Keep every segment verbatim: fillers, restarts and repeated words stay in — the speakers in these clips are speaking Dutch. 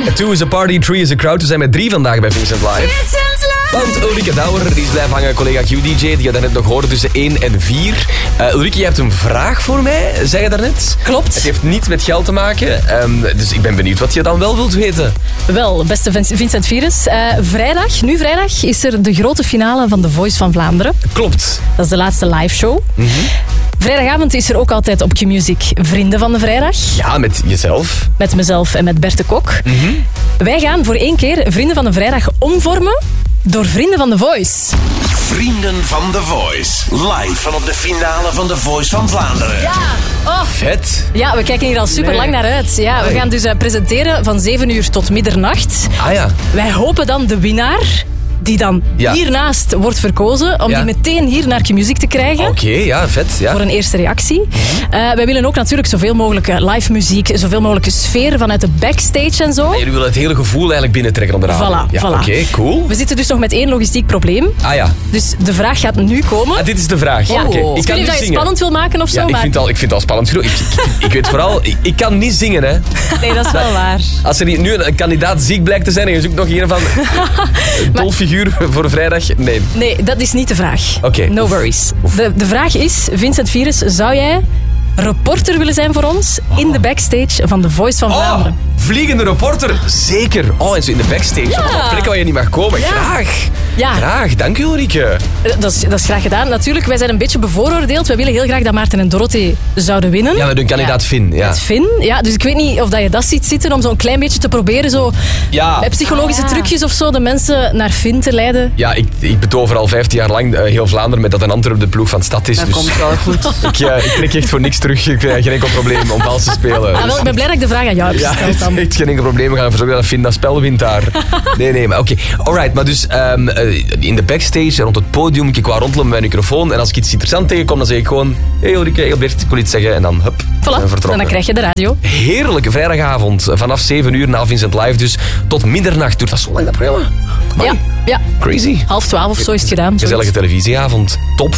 Two is a party, three is a crowd. We zijn met drie vandaag bij Vincent Live. Want Ulrike Douwer, die is blijven hangen, collega Q D J, die je daarnet nog hoorde tussen één en vier. Uh, Ulrike, je hebt een vraag voor mij, zei je daarnet? Klopt. Het heeft niets met geld te maken, um, dus ik ben benieuwd wat je dan wel wilt weten. Wel, beste Vincent Virus, uh, vrijdag, nu vrijdag, is er de grote finale van The Voice van Vlaanderen. Klopt. Dat is de laatste live show. Mm-hmm. Vrijdagavond is er ook altijd op Q-Music Vrienden van de Vrijdag. Ja, met jezelf. Met mezelf en met Bert de Kok. Mm-hmm. Wij gaan voor één keer Vrienden van de Vrijdag omvormen door Vrienden van The Voice. Vrienden van The Voice. Live vanop de finale van The Voice van Vlaanderen. Ja, oh. Vet. Ja, we kijken hier al super Nee. lang naar uit. Ja, we Ai. gaan dus uh, presenteren van zeven uur tot middernacht. Ah ja. Wij hopen dan de winnaar, die dan Ja. hiernaast wordt verkozen, om Ja. die meteen hier naar Q-Music te krijgen. Oké, okay, ja, vet. Ja. Voor een eerste reactie. Uh, wij willen ook natuurlijk zoveel mogelijk uh, live muziek, zoveel mogelijk sfeer vanuit de backstage en zo. En jullie willen het hele gevoel eigenlijk binnentrekken onder de Voilà, ja, voilà. Oké, okay, cool. We zitten dus nog met één logistiek probleem. Ah ja. Dus de vraag gaat nu komen. Ah, dit is de vraag. Ja. Okay. Ik Ik weet niet of dat je zingen. spannend wil maken of zo, Ja, ik maar... vind, het al, ik vind het al spannend genoeg. Ik, ik, ik weet vooral, ik, ik kan niet zingen, hè. Nee, dat is wel waar. Als er hier nu een kandidaat ziek blijkt te zijn en je zoekt nog een van een dolfiguur voor vrijdag, nee. Nee, dat is niet de vraag. Oké. No worries. De, de vraag is, Vincent Virus, zou jij reporter willen zijn voor ons in de backstage van The Voice van Oh, Vlaanderen? vliegende reporter, zeker. Oh, en zo in de backstage, Ja. op een plek waar je niet mag komen. Ja. Graag. Ja. Graag, dank u Ulrike. Dat is, dat is graag gedaan. Natuurlijk, wij zijn een beetje bevooroordeeld. Wij willen heel graag dat Maarten en Dorothee zouden winnen. Ja, met hun kandidaat Ja. Finn. Ja. Met Finn, ja. Dus ik weet niet of dat je dat ziet zitten om zo'n klein beetje te proberen, zo Ja. met psychologische Ah, ja. trucjes of zo, de mensen naar Finn te leiden. Ja, ik, ik betover al vijftien jaar lang uh, heel Vlaanderen met dat een Antwerp de ploeg van de stad is. Dat dus komt wel goed. ik, uh, ik trek echt voor niks terug. Ik heb geen enkel probleem om vals te spelen. Ah, wel, ik ben blij dat ik de vraag aan jou heb Ja, gesteld het dan. is echt geen enkel probleem. We gaan ervoor zorgen dat Finn dat spel wint daar. Nee, nee, maar oké. Okay. Alright, maar dus um, uh, in de backstage, rond het podium, ik wou rondlopen met mijn microfoon. En als ik iets interessants tegenkom, dan zeg ik gewoon... Hey Ulrike, hey Bert, ik wil iets zeggen. En dan, hup, Voilà, zijn we en vertrokken. dan krijg je de radio. Heerlijke vrijdagavond. Vanaf zeven uur na Vincent Live. Dus tot middernacht. Duurt dat zo lang, dat programma? Amai. Ja, ja. Crazy. Half twaalf of zo is het gedaan. Gezellige zoiets. televisieavond. Top.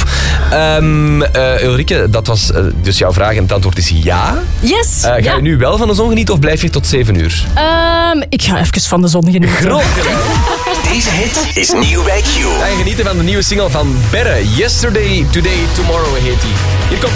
Um, uh, Ulrike, dat was uh, dus jouw vraag en het antwoord is ja. Yes! Uh, ga ja. je nu wel van de zon genieten of blijf je tot zeven uur? Um, ik ga even van de zon genieten. Groot. Deze hit is nieuw bij Q. Ga je genieten van de nieuwe single van Berre. Yesterday, Today, Tomorrow heet die. Hier komt